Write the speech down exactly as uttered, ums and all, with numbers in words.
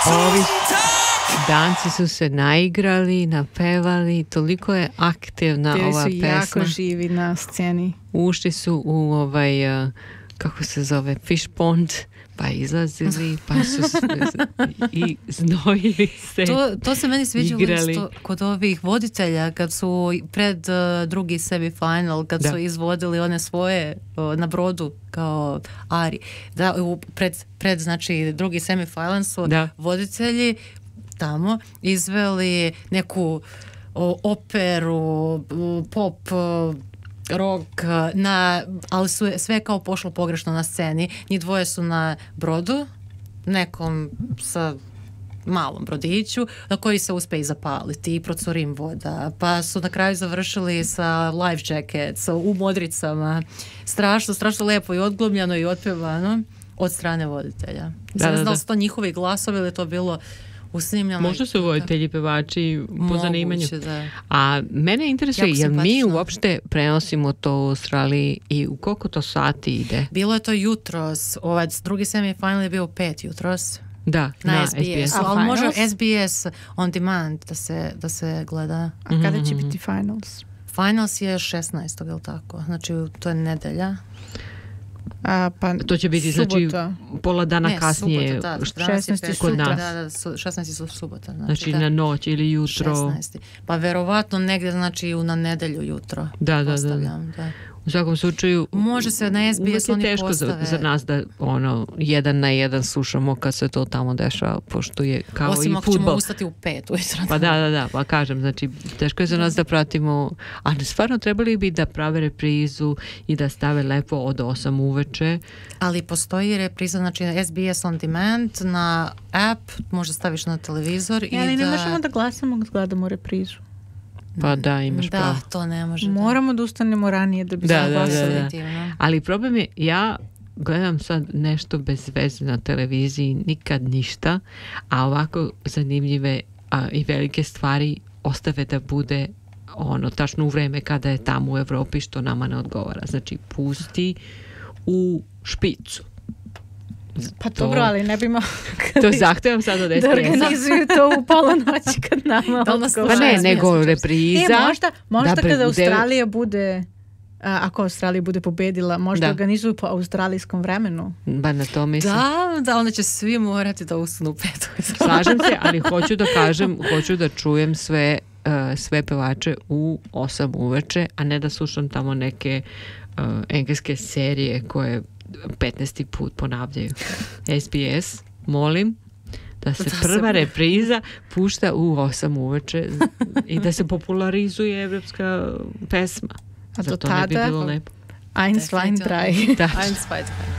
Ovi danci su se naigrali, napevali, toliko je aktivna Bili ova su pesma. jako živi na sceni. Ušli su u ovaj, uh, kako se zove, fish pond, pa izlazili, pa su s- i znojili se. To, to se meni sviđalo Igrali. isto kod ovih voditelja kad su pred uh, drugi semifinal, kad Da. su izvodili one svoje uh, na brodu kao Ari. Da, u, pred, pred znači drugi semifinal su Da. voditelji tamo izveli neku o, operu, u, pop, o, rock, na, ali su sve kao pošlo pogrešno na sceni. Njih dvoje su na brodu, nekom sa malom brodiću, na koji se uspe i zapaliti i procuri im voda. Pa su na kraju završili sa life jackets, u modricama. Strašno, strašno lepo i odglumljeno i otpevano od strane voditelja. Da, Ne da, znam da li da. su to njihovi glasovi ili je to bilo usnimljeno. Možda su voditelji pevači po Moguće, zanimanju. da. A mene interesuje, Jako jel mi simpatično. uopšte prenosimo to u Australiji i u koliko to sati ide? Bilo je to jutros, ovaj drugi semifinal je bio u pet jutros Da, na, na S B S, S B S. A ali može finals? S B S on demand da se, da se gleda. A kada će biti finals? Finals je šesnaestog, je li tako? Znači to je nedelja. A, pa To će biti znači subota. pola dana Ne, kasnije. subota, da, št- danas je šesnaesti pet, kod da, nas. Da, da, su, šesnaesti su subota. Znači, Znači da, na noć ili jutro. šesnaesti. Pa verovatno negdje znači u na nedelju jutro. Da, da, da, da. Postavljam, da. U svakom slučaju Može se na S B S uvek je oni teško za, postave. za nas da ono jedan na jedan slušamo kad se to tamo dešava, pošto je kao Osim i ako ćemo fudbal. ustati u pet ujutro. Pa da, da, da, pa kažem, znači teško je za nas da pratimo, ali stvarno trebali bi da prave reprizu i da stave lepo od osam uveče. Ali postoji repriza, znači S B S on demand na app, možda staviš na televizor i Ali da... ne možemo da glasamo kad gledamo reprizu. Pa da, imaš Da, pravo. to ne može. Moramo da ustanemo ranije da bi Da, se da, da, glasali. da. Definitivno. Ali problem je, ja gledam sad nešto bez veze na televiziji, nikad ništa, a ovako zanimljive a, i velike stvari ostave da bude ono, tačno u vreme kada je tamo u Evropi, što nama ne odgovara. Znači, pusti u špicu. Pa To- dobro, ali ne bimo To zahtevam sad od da S B S-a. organizuju to u pola noći kad nama Da li nas odgovara. Pa ne, S B S nego učešće? repriza. E, možda, možda da kada bude- Australija bude, a, ako Australija bude pobedila, možda Da. organizuju po australijskom vremenu. Ba na to mislim. Da, da, onda će svi morati da ustanu u pet ujutro. Slažem se, ali hoću da kažem, hoću da čujem sve, uh, sve pevače u osam uveče, a ne da slušam tamo neke uh, engleske serije koje petnaesti put ponavljaju. S B S, molim da se Da se- prva repriza pušta u osam uveče i da se popularizuje evropska pesma. A do Zar to ne bi tada- bilo lepo? Eins, zwei, Definitivno. drei. Da. Eins, zwei, drei.